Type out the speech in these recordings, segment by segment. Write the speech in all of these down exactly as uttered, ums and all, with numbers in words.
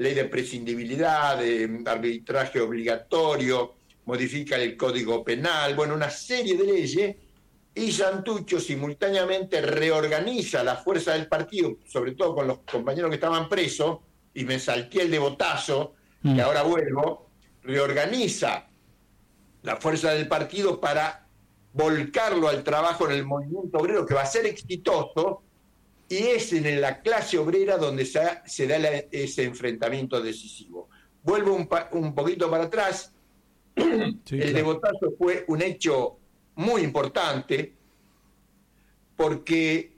ley de prescindibilidad, de arbitraje obligatorio, modifica el Código Penal, bueno, una serie de leyes, y Santucho simultáneamente reorganiza la fuerza del partido, sobre todo con los compañeros que estaban presos, y me salté el de botazo, mm. que ahora vuelvo, reorganiza la fuerza del partido para volcarlo al trabajo en el movimiento obrero, que va a ser exitoso, y es en la clase obrera donde se, se da la, ese enfrentamiento decisivo. Vuelvo un, pa, un poquito para atrás. Sí, el claro. de botazo fue un hecho muy importante porque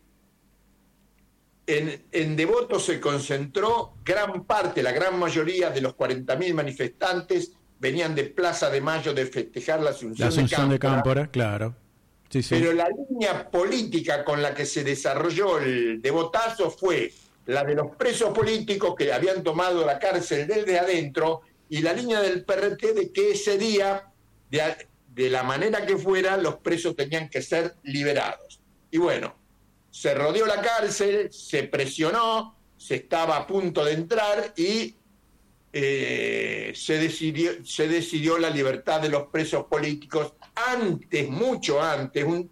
en, en Devoto se concentró gran parte, la gran mayoría de los cuarenta mil manifestantes venían de Plaza de Mayo de festejar la Asunción, la Asunción de Cámpora, de Cámpora, claro. Sí, sí. Pero la línea política con la que se desarrolló el Devotazo fue la de los presos políticos que habían tomado la cárcel desde adentro, y la línea del P R T de que ese día, de, de la manera que fuera, los presos tenían que ser liberados. Y bueno, se rodeó la cárcel, se presionó, se estaba a punto de entrar y eh, se decidió, se decidió la libertad de los presos políticos antes, mucho antes, un,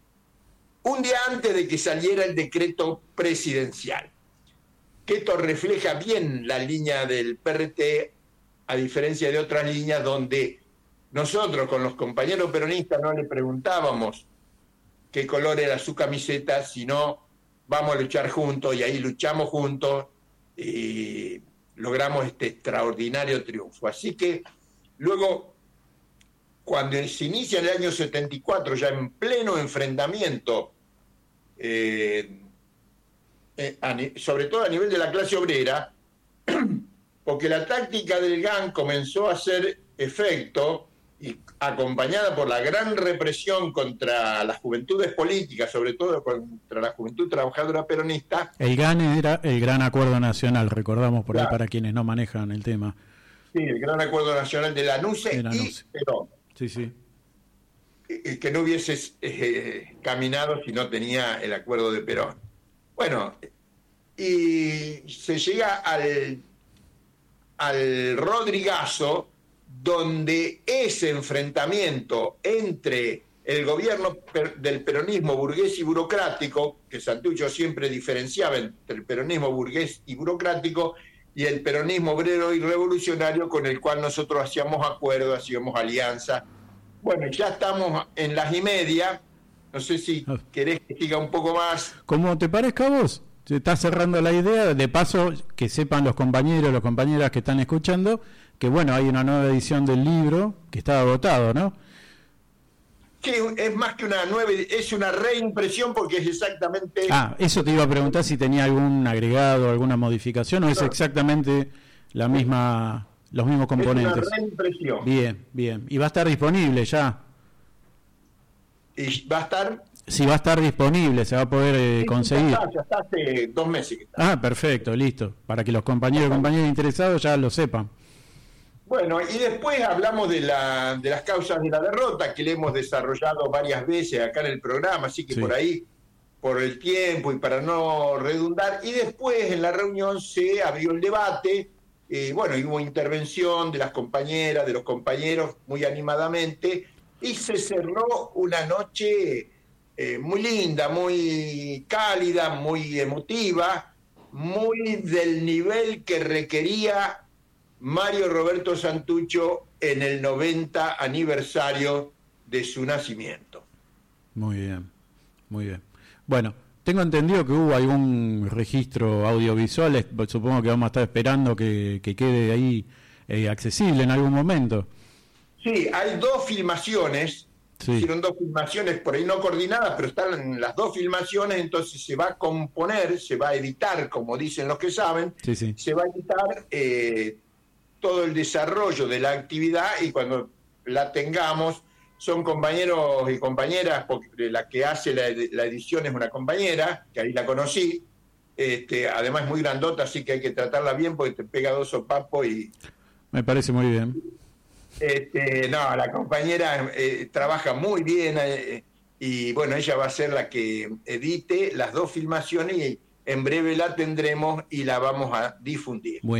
un día antes de que saliera el decreto presidencial. Que esto refleja bien la línea del P R T, a diferencia de otras líneas donde nosotros con los compañeros peronistas no le preguntábamos qué color era su camiseta, sino vamos a luchar juntos, y ahí luchamos juntos y logramos este extraordinario triunfo. Así que luego, cuando se inicia el año setenta y cuatro, ya en pleno enfrentamiento, eh, eh, a, sobre todo a nivel de la clase obrera, porque la táctica del G A N comenzó a hacer efecto, y acompañada por la gran represión contra las juventudes políticas, sobre todo contra la juventud trabajadora peronista. El G A N era el Gran Acuerdo Nacional, recordamos por claro. ahí para quienes no manejan el tema. Sí, el Gran Acuerdo Nacional de la NUCE y Perón. Sí, sí. Que no hubiese eh, caminado si no tenía el acuerdo de Perón. Bueno, y se llega al, al Rodrigazo, donde ese enfrentamiento entre el gobierno per, del peronismo burgués y burocrático, que Santucho siempre diferenciaba entre el peronismo burgués y burocrático, y el peronismo obrero y revolucionario, con el cual nosotros hacíamos acuerdos, hacíamos alianza. Bueno, ya estamos en las y media, no sé si querés que siga un poco más. Como te parezca a vos, se está cerrando la idea, de paso que sepan los compañeros, las compañeras que están escuchando, que bueno, hay una nueva edición del libro que está agotado, ¿no? Sí, es más que una nueva, es una reimpresión porque es exactamente... Ah, eso te iba a preguntar si tenía algún agregado, alguna modificación, o no, es exactamente la misma, los mismos componentes. Es una reimpresión. Bien, bien. ¿Y va a estar disponible ya? ¿Y va a estar? Sí, va a estar disponible, se va a poder eh, sí, conseguir. Ya está, ya está hace dos meses que está. Ah, perfecto, listo. Para que los compañeros y compañeras interesados ya lo sepan. Bueno, y después hablamos de, la, de las causas de la derrota, que le hemos desarrollado varias veces acá en el programa, así que sí. Por ahí, por el tiempo y para no redundar, y después en la reunión se abrió el debate, eh, bueno, y hubo intervención de las compañeras, de los compañeros, muy animadamente, y se cerró una noche eh, muy linda, muy cálida, muy emotiva, muy del nivel que requería Mario Roberto Santucho en el noventa aniversario de su nacimiento. Muy bien, muy bien. Bueno, tengo entendido que hubo algún registro audiovisual, supongo que vamos a estar esperando que, que quede ahí eh, accesible en algún momento. Sí, hay dos filmaciones, sí. Hicieron dos filmaciones por ahí no coordinadas, pero están las dos filmaciones, entonces se va a componer, se va a editar, como dicen los que saben, sí, sí. Se va a editar... Eh, todo el desarrollo de la actividad, y cuando la tengamos, son compañeros y compañeras, porque la que hace la, la edición es una compañera, que ahí la conocí, este, además es muy grandota, así que hay que tratarla bien porque te pega dos sopapos y... Me parece muy bien. Este, no, la compañera eh, trabaja muy bien eh, y bueno, ella va a ser la que edite las dos filmaciones y en breve la tendremos y la vamos a difundir. Bueno.